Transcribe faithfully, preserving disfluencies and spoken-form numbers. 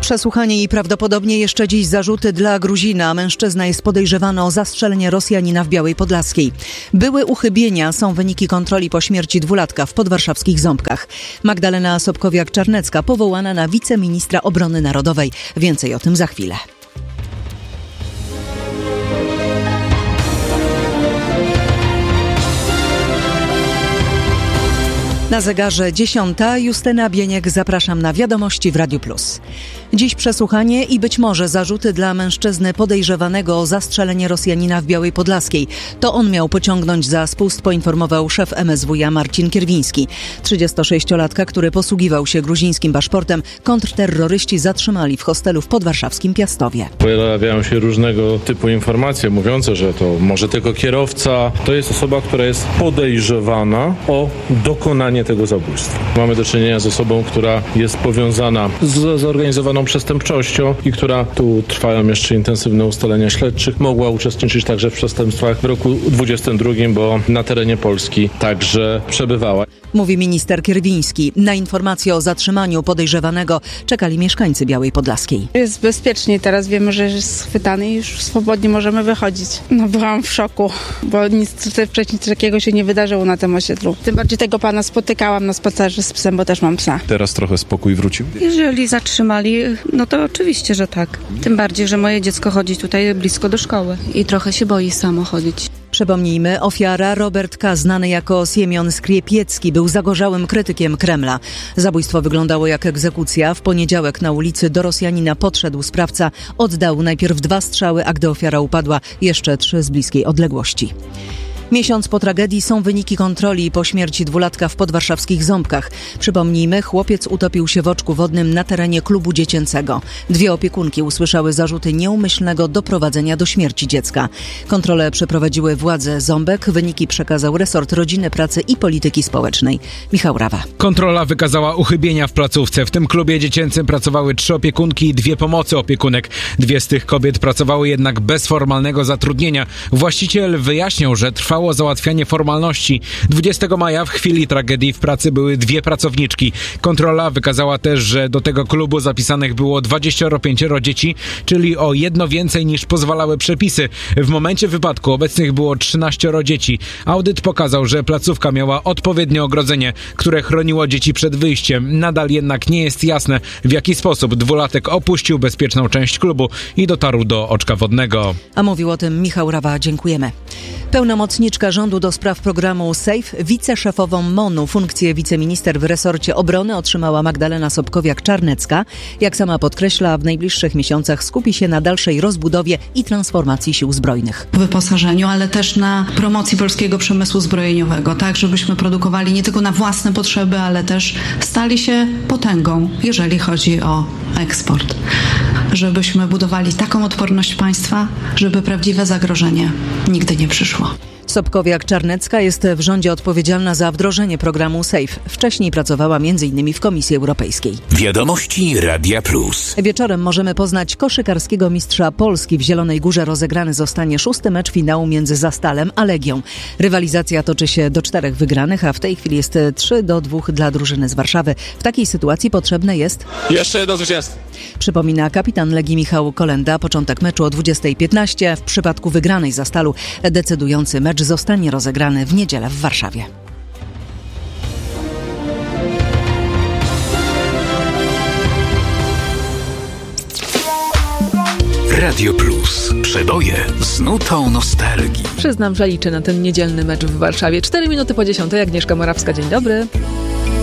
Przesłuchanie i prawdopodobnie jeszcze dziś zarzuty dla Gruzina. Mężczyzna jest podejrzewany o zastrzelenie Rosjanina w Białej Podlaskiej. Były uchybienia są wyniki kontroli po śmierci dwulatka w podwarszawskich Ząbkach. Magdalena Sobkowiak-Czarnecka powołana na wiceministra obrony narodowej. Więcej o tym za chwilę. Na zegarze dziesiąta. Justyna Bieniek, zapraszam na Wiadomości w Radiu Plus. Dziś przesłuchanie i być może zarzuty dla mężczyzny podejrzewanego o zastrzelenie Rosjanina w Białej Podlaskiej. To on miał pociągnąć za spust, poinformował szef M S W iA Marcin Kierwiński. trzydziestosześciolatka, który posługiwał się gruzińskim paszportem, kontrterroryści zatrzymali w hostelu w podwarszawskim Piastowie. Pojawiają się różnego typu informacje mówiące, że to może tylko kierowca. To jest osoba, która jest podejrzewana o dokonanie tego zabójstwa. Mamy do czynienia z osobą, która jest powiązana z zorganizowaną przestępczością i która, tu trwają jeszcze intensywne ustalenia śledczych, mogła uczestniczyć także w przestępstwach w roku dwudziestym drugim, bo na terenie Polski także przebywała. Mówi minister Kierwiński. Na informację o zatrzymaniu podejrzewanego czekali mieszkańcy Białej Podlaskiej. Jest bezpiecznie, teraz wiemy, że jest schwytany i już swobodnie możemy wychodzić. No byłam w szoku, bo nic wcześniej takiego się nie wydarzyło na tym osiedlu. Tym bardziej tego pana spotykałam na spacerze z psem, bo też mam psa. Teraz trochę spokój wrócił? Jeżeli zatrzymali, no to oczywiście, że tak. Tym bardziej, że moje dziecko chodzi tutaj blisko do szkoły i trochę się boi samo chodzić. Przypomnijmy, ofiara Robert K., znany jako Siemion Skriepiecki, był zagorzałym krytykiem Kremla. Zabójstwo wyglądało jak egzekucja. W poniedziałek na ulicy do Rosjanina podszedł sprawca, oddał najpierw dwa strzały, a gdy ofiara upadła, jeszcze trzy z bliskiej odległości. Miesiąc po tragedii są wyniki kontroli po śmierci dwulatka w podwarszawskich Ząbkach. Przypomnijmy, chłopiec utopił się w oczku wodnym na terenie klubu dziecięcego. Dwie opiekunki usłyszały zarzuty nieumyślnego doprowadzenia do śmierci dziecka. Kontrolę przeprowadziły władze Ząbek. Wyniki przekazał resort Rodziny, Pracy i Polityki Społecznej. Michał Rawa. Kontrola wykazała uchybienia w placówce. W tym klubie dziecięcym pracowały trzy opiekunki i dwie pomocy opiekunek. Dwie z tych kobiet pracowały jednak bez formalnego zatrudnienia. Właściciel wyjaśniał, że trwało załatwianie formalności. dwudziestego maja w chwili tragedii w pracy były dwie pracowniczki. Kontrola wykazała też, że do tego klubu zapisanych było dwadzieścia pięć dzieci, czyli o jedno więcej niż pozwalały przepisy. W momencie wypadku obecnych było trzynaście dzieci. Audyt pokazał, że placówka miała odpowiednie ogrodzenie, które chroniło dzieci przed wyjściem. Nadal jednak nie jest jasne, w jaki sposób dwulatek opuścił bezpieczną część klubu i dotarł do oczka wodnego. A mówił o tym Michał Rawa. Dziękujemy. Pełnomocniczka rządu do spraw programu SAFE, wiceszefową MON-u, funkcję wiceminister w resorcie obrony otrzymała Magdalena Sobkowiak-Czarnecka. Jak sama podkreśla, w najbliższych miesiącach skupi się na dalszej rozbudowie i transformacji sił zbrojnych. Wyposażeniu, ale też na promocji polskiego przemysłu zbrojeniowego, tak żebyśmy produkowali nie tylko na własne potrzeby, ale też stali się potęgą, jeżeli chodzi o eksport. Żebyśmy budowali taką odporność państwa, żeby prawdziwe zagrożenie nigdy nie przyszło. Sobkowiak-Czarnecka jest w rządzie odpowiedzialna za wdrożenie programu SAFE. Wcześniej pracowała między innymi w Komisji Europejskiej. Wiadomości Radia Plus. Wieczorem możemy poznać koszykarskiego mistrza Polski. W Zielonej Górze rozegrany zostanie szósty mecz finału między Zastalem a Legią. Rywalizacja toczy się do czterech wygranych, a w tej chwili jest trzy do dwóch dla drużyny z Warszawy. W takiej sytuacji potrzebne jest jeszcze jedno zwycięstwo. Przypomina kapitan Legii Michał Kolenda. Początek meczu o dwudziestej piętnaście. W przypadku wygranej Zastalu decydujący mecz zostanie rozegrany w niedzielę w Warszawie. Radio Plus. Przeboje z nutą nostalgii. Przyznam, że liczę na ten niedzielny mecz w Warszawie. Cztery minuty po dziesiątej. Agnieszka Morawska, dzień dobry.